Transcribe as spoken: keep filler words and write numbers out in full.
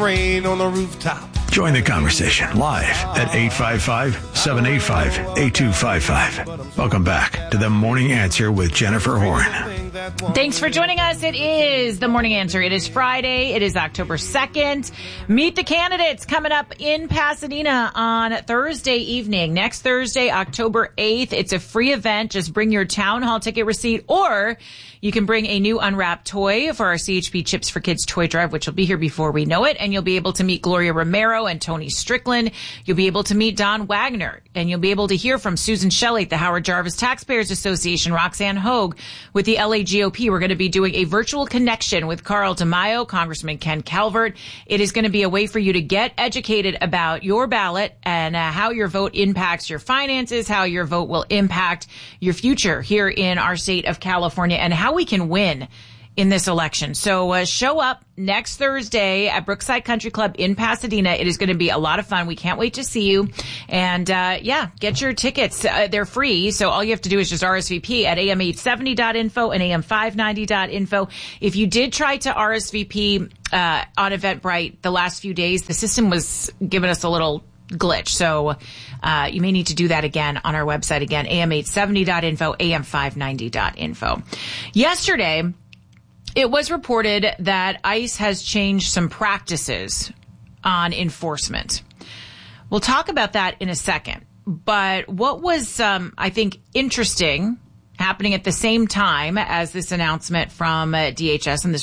rain on the rooftop. Join the conversation live at eight five five, seven eight five, eight two five five. Welcome back to The Morning Answer with Jennifer Horn. Thanks for joining us. It is The Morning Answer. It is Friday. It is October second. Meet the candidates coming up in Pasadena on Thursday evening. Next Thursday, October eighth. It's a free event. Just bring your town hall ticket receipt, or you can bring a new unwrapped toy for our C H P Chips for Kids toy drive, which will be here before we know it. And you'll be able to meet Gloria Romero and Tony Strickland. You'll be able to meet Don Wagner, and you'll be able to hear from Susan Shelley, the Howard Jarvis Taxpayers Association, Roxanne Hogue with the L A G O P. We're going to be doing a virtual connection with Carl DeMaio, Congressman Ken Calvert. It is going to be a way for you to get educated about your ballot and uh, how your vote impacts your finances, how your vote will impact your future here in our state of California, and how we can win in this election. So uh, show up next Thursday at Brookside Country Club in Pasadena. It is going to be a lot of fun. We can't wait to see you. And uh yeah, get your tickets. Uh, they're free. So all you have to do is just R S V P at A M eight seventy dot info and A M five ninety dot info. If you did try to R S V P uh on Eventbrite the last few days, the system was giving us a little glitch. So uh you may need to do that again on our website. Again, A M eight seventy dot info, A M five ninety dot info. Yesterday, it was reported that ICE has changed some practices on enforcement. We'll talk about that in a second. But what was, um, I think, interesting happening at the same time as this announcement from uh, D H S and this